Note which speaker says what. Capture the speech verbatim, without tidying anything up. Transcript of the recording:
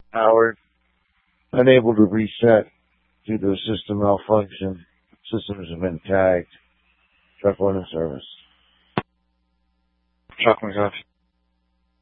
Speaker 1: Howard, unable to reset due to a system malfunction. Systems have been tagged. Truck one in service.
Speaker 2: Truck one's off.